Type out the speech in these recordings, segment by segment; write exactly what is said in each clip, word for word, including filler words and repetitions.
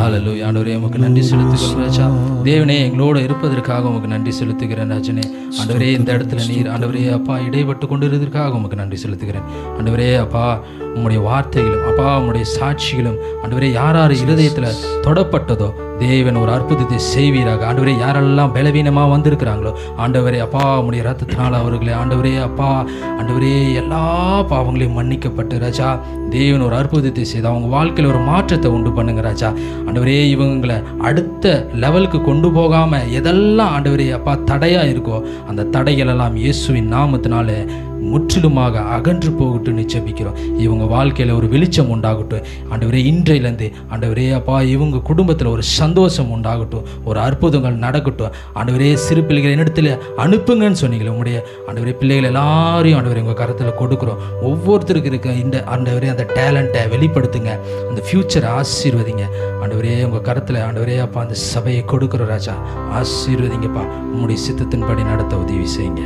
ஹல்லேலூயா. ஆண்டவரே உமக்கு நன்றி செலுத்துகிறோம் ராஜா. தேவனே எங்களோடு இருப்பதற்காக உமக்கு நன்றி செலுத்துகிறேன் ராஜனே. ஆண்டவரே இந்த இடத்துல நீர் ஆண்டவரே அப்பா இடைப்பட்டு கொண்டிருப்பதற்காக உமக்கு நன்றி செலுத்துகிறேன். ஆண்டவரே அப்பா உம்முடைய வார்த்தைகளும் அப்பா உம்முடைய சாட்சிகளும் ஆண்டவரே யார் யார் இருதயத்தில் தொடப்பட்டதோ தேவன் ஒரு அற்புதத்தை செய்வீராக. ஆண்டவரே யாரெல்லாம் பலவீனமாக வந்திருக்கிறாங்களோ ஆண்டவரே அப்பா உம்முடைய ரத்தத்தினால் அவர்களே ஆண்டவரே அப்பா ஆண்டவரே எல்லா பாவங்களையும் மன்னிக்கப்பட்டு ராஜா தேவன் ஒரு அற்புதத்தை செய்து அவங்க வாழ்க்கையில் ஒரு மாற்றத்தை உண்டு பண்ணுங்க ராஜா. ஆண்டவரே இவங்களை அடுத்த லெவலுக்கு கொண்டு போகாமல் எதெல்லாம் ஆண்டவரே அப்பா தடையாக இருக்கோ அந்த தடைகள் எல்லாம் இயேசுவின் நாமத்தினால முற்றிலுமாக அகன்று போகட்டும் நிச்சயிக்கிறோம். இவங்க வாழ்க்கையில் ஒரு வெளிச்சம் உண்டாகட்டும் ஆண்டவரே. இன்றையிலேருந்து ஆண்டவரே அப்பா இவங்க குடும்பத்தில் ஒரு சந்தோஷம் உண்டாகட்டும், ஒரு அற்புதங்கள் நடக்கட்டும் ஆண்டவரே. சிறு பிள்ளைகள் என்னிடத்தில் அனுப்புங்கன்னு சொன்னீங்களே உங்களுடைய ஆண்டவரே பிள்ளைகள் எல்லாரையும் ஆண்டவரே உங்கள் கரத்தில் கொடுக்குறோம். ஒவ்வொருத்தருக்கு இருக்க இந்த ஆண்டவரே அந்த டேலண்ட்டை வெளிப்படுத்துங்க, அந்த ஃப்யூச்சரை ஆசீர்வதிங்க ஆண்டவரே. உங்கள் கரத்தில் ஆண்டவரே அப்பா அந்த சபையை கொடுக்குறோம் ராஜா. ஆசீர்வதிங்கப்பா, உங்களுடைய சித்தத்தின்படி நடத்த உதவி செய்யுங்க.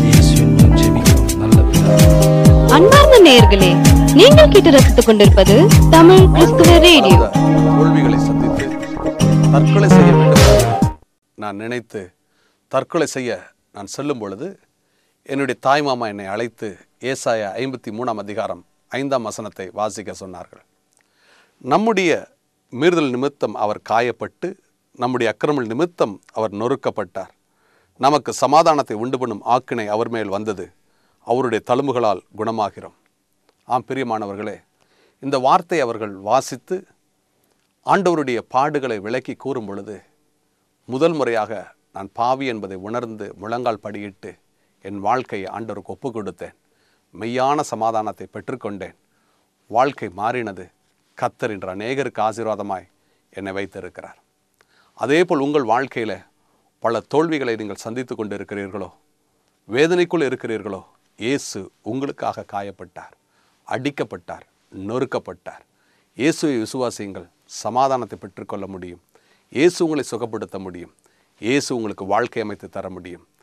அன்பார்ந்த நேயர்களே, நீங்கள் கேட்டு ரசித்துக் கொண்டிருப்பது தமிழ் கிறிஸ்துவ ரேடியோ. தோல்விகளை சந்தித்து தற்கொலை செய்ய வேண்டும் நான் நினைத்து தற்கொலை செய்ய நான் செல்லும் பொழுது என்னுடைய தாய்மாமா என்னை அழைத்து ஏசாயா ஐம்பத்தி மூணாம் அதிகாரம் ஐந்தாம் வசனத்தை வாசிக்க சொன்னார்கள். நம்முடைய மீறுதல் நிமித்தம் அவர் காயப்பட்டு நம்முடைய அக்கிரமல் நிமித்தம் அவர் நொறுக்கப்பட்டார். நமக்கு சமாதானத்தை உண்டு பண்ணும் ஆக்கினை அவர் மேல் வந்தது, அவருடைய தழும்புகளால் குணமாகிறோம். ஆம் பிரியமானவர்களே, இந்த வார்த்தை அவர்கள் வாசித்து ஆண்டவருடைய பாடுகளை விளக்கி கூறும் பொழுது முதல் முறையாக நான் பாவி என்பதை உணர்ந்து முழங்கால் படியிட்டு என் வாழ்க்கையை ஆண்டவருக்கு ஒப்பு கொடுத்தேன். மெய்யான சமாதானத்தை பெற்றுக்கொண்டேன். வாழ்க்கை மாறினது. கர்த்தர் என்ற அநேகருக்கு ஆசீர்வாதமாய் என்னை வைத்திருக்கிறார். அதேபோல் உங்கள் வாழ்க்கையில் பல தோல்விகளை நீங்கள் சந்தித்து கொண்டு இருக்கிறீர்களோ, வேதனைக்குள் இருக்கிறீர்களோ, இயேசு உங்களுக்காக காயப்பட்டார், அடிக்கப்பட்டார், நொறுக்கப்பட்டார். இயேசுவை விசுவாசியுங்கள், சமாதானத்தை பெற்றுக்கொள்ள முடியும். இயேசு உங்களை சுகப்படுத்த முடியும். இயேசு உங்களுக்கு வாழ்க்கை அமைத்து தர முடியும்.